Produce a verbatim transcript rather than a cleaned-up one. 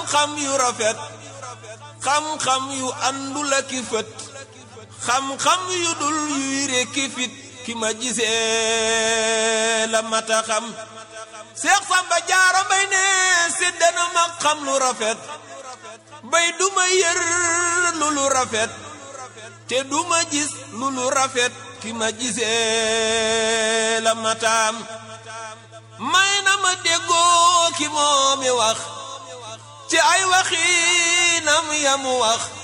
xam-xam yu rafet xam-xam yu àndul ak i fët xam-xam yu dul yuy rekki fit ki ma gisee la mata xam Seex Samba Jaara Mbay ne sédde na ma xam lu rafet bay duma yër lu lu rafet te duma gis lu lu rafet ki ma gisee la mataam may na ma déggoo ki moomi wax ci ay waxinam yamu wax